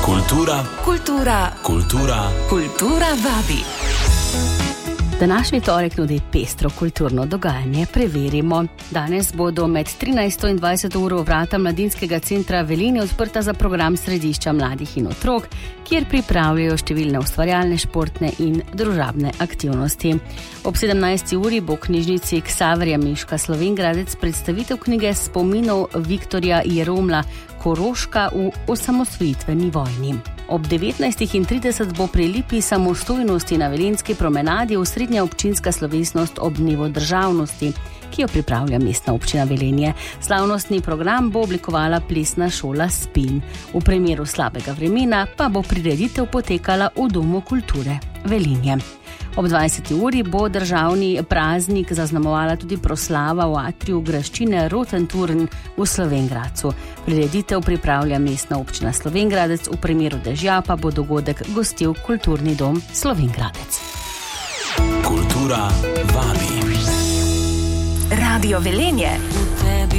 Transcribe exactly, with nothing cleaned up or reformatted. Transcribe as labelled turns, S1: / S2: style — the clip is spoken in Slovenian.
S1: Kultura.
S2: Kultura.
S1: Kultura.
S2: Kultura vabi.
S3: Današnji torek nudi pestro kulturno dogajanje. Preverimo. Danes bodo med trinajsto in dvajseto uro vrata Mladinskega centra Velenje odprta za program Središča mladih in otrok, kjer pripravljajo številne ustvarjalne, športne in družabne aktivnosti. Ob sedemnajsti uri bo v knjižnici Ksaverja Miška Slovenjgradec predstavitev knjige spominov Viktorja Jeromla Koroška v osamosvojitveni vojni. Ob devetnajstih trideset bo pri Lipi samostojnosti na Velenjski promenadi osrednja občinska slovesnost ob dnevu državnosti, ki jo pripravlja Mestna občina Velenje. Slavnostni program bo oblikovala plesna šola Spin. V primeru slabega vremena pa bo prireditev potekala v Domu kulture Velenje. Ob dvajseti uri bo državni praznik zaznamovala tudi proslava v atriju graščine Rotenturn v Slovenjgradcu. Prireditev pripravlja Mestna občina Slovenjgradec, v primeru dežja pa bo dogodek gostil Kulturni dom Slovenjgradec.
S1: Kultura vabi.
S2: Radio Velenje.